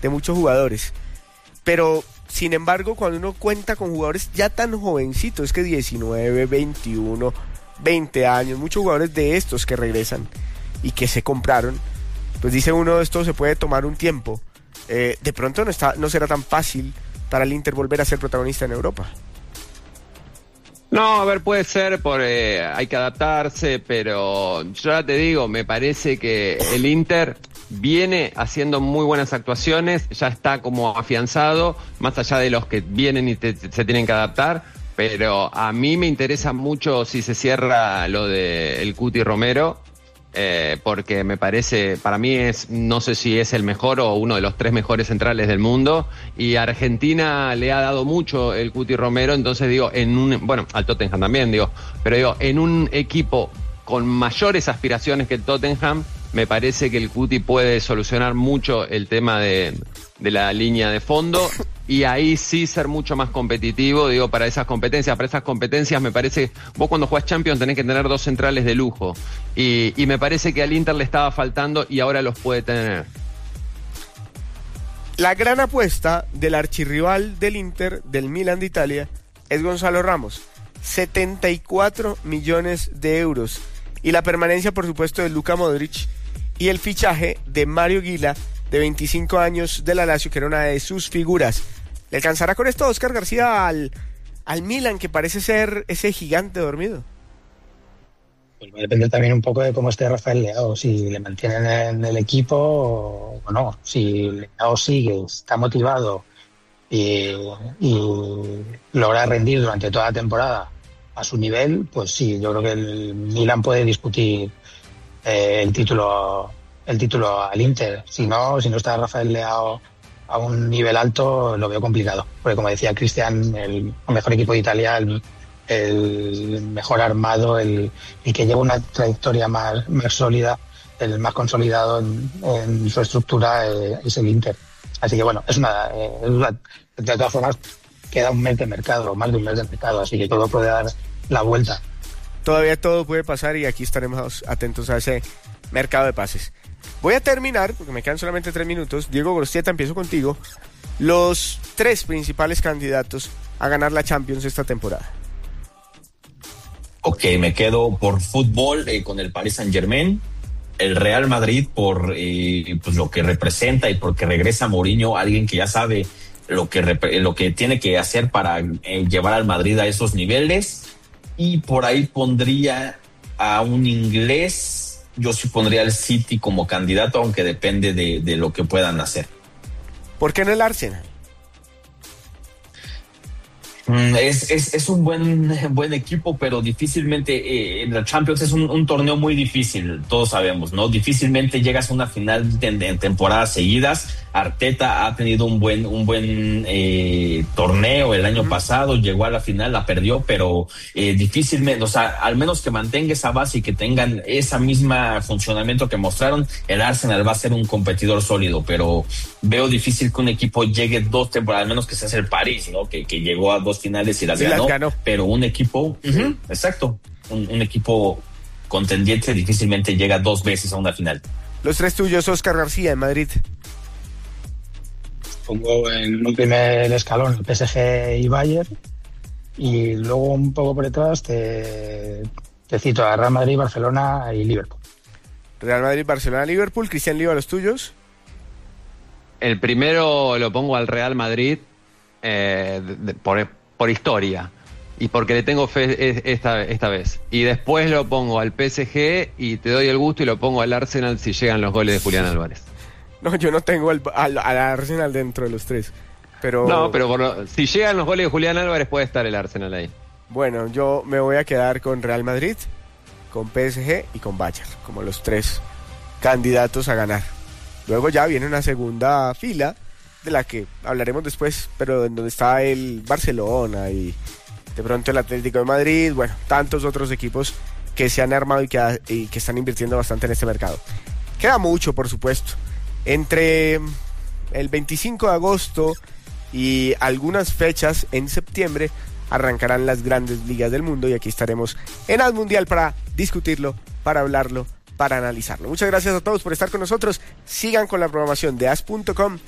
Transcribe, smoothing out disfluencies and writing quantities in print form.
de muchos jugadores. Pero, sin embargo, cuando uno cuenta con jugadores ya tan jovencitos, es que 19, 21, 20 años, muchos jugadores de estos que regresan y que se compraron, pues dice uno, esto se puede tomar un tiempo. De pronto no será tan fácil para el Inter volver a ser protagonista en Europa. No, a ver, puede ser, hay que adaptarse, pero yo ya te digo, me parece que el Inter viene haciendo muy buenas actuaciones, ya está como afianzado, más allá de los que vienen y se tienen que adaptar, pero a mí me interesa mucho si se cierra lo de el Cuti Romero, porque me parece, para mí no sé si es el mejor o uno de los 3 mejores centrales del mundo, y a Argentina le ha dado mucho el Cuti Romero, entonces digo, al Tottenham también pero digo, en un equipo con mayores aspiraciones que el Tottenham, me parece que el Cuti puede solucionar mucho el tema de la línea de fondo y ahí sí ser mucho más competitivo, para esas competencias. Para esas competencias me parece, vos cuando jugás Champions tenés que tener 2 centrales de lujo y me parece que al Inter le estaba faltando y ahora los puede tener. La gran apuesta del archirrival del Inter, del Milan de Italia, es Gonzalo Ramos, 74 millones de euros. Y la permanencia, por supuesto, de Luka Modric y el fichaje de Mario Guila, de 25 años, de la Lazio, que era una de sus figuras. ¿Le alcanzará con esto Óscar García al Milan, que parece ser ese gigante dormido? Pues va a depender también un poco de cómo esté Rafael Leao, si le mantienen en el equipo o no. Si Leao sigue, está motivado y logra rendir durante toda la temporada a su nivel, pues sí, yo creo que el Milan puede discutir el título al Inter. Si no está Rafael Leao a un nivel alto, lo veo complicado, porque como decía Cristian, el mejor equipo de Italia, el mejor armado, el que lleva una trayectoria más sólida, el más consolidado en su estructura, es el Inter. Así que bueno, de todas formas queda un mes de mercado, más de un mes de mercado, así que todo puede dar la vuelta. Todavía todo puede pasar y aquí estaremos atentos a ese mercado de pases. Voy a terminar, porque me quedan solamente 3 minutos. Diego Gorostieta, empiezo contigo. Los 3 principales candidatos a ganar la Champions esta temporada. Ok, me quedo por fútbol con el Paris Saint-Germain, el Real Madrid por pues lo que representa y porque regresa Mourinho, alguien que ya sabe lo que tiene que hacer para llevar al Madrid a esos niveles. Y por ahí pondría a un inglés, yo sí pondría al City como candidato, aunque depende de lo que puedan hacer. ¿Por qué no el Arsenal? Es un buen equipo, pero difícilmente en la Champions es un torneo muy difícil, todos sabemos, ¿no? Difícilmente llegas a una final en temporadas seguidas. Arteta ha tenido un buen torneo el año pasado, llegó a la final, la perdió, pero difícilmente, o sea, al menos que mantenga esa base y que tengan esa misma funcionamiento que mostraron, el Arsenal va a ser un competidor sólido, pero veo difícil que un equipo llegue 2 temporadas, al menos que sea el París, ¿no? Que llegó a 2 finales y las ganó, pero un equipo, exacto, un equipo contendiente difícilmente llega 2 veces a una final. Los 3 tuyos, Óscar García, en Madrid. Pongo en un primer escalón el PSG y Bayern, y luego un poco por detrás te cito a Real Madrid, Barcelona y Liverpool. Real Madrid, Barcelona, Liverpool. Cristian Líbano, los tuyos. El primero lo pongo al Real Madrid por historia y porque le tengo fe esta vez. Y después lo pongo al PSG y te doy el gusto y lo pongo al Arsenal si llegan los goles de Julián Álvarez. No, yo no tengo al Arsenal dentro de los 3. Pero... No, pero si llegan los goles de Julián Álvarez puede estar el Arsenal ahí. Bueno, yo me voy a quedar con Real Madrid, con PSG y con Bayern, como los 3 candidatos a ganar. Luego ya viene una segunda fila, de la que hablaremos después, pero en donde está el Barcelona y de pronto el Atlético de Madrid, bueno, tantos otros equipos que se han armado y que están invirtiendo bastante en este mercado. Queda mucho, por supuesto. Entre el 25 de agosto y algunas fechas en septiembre arrancarán las grandes ligas del mundo y aquí estaremos en Al Mundial para discutirlo, para hablarlo, para analizarlo. Muchas gracias a todos por estar con nosotros. Sigan con la programación de as.com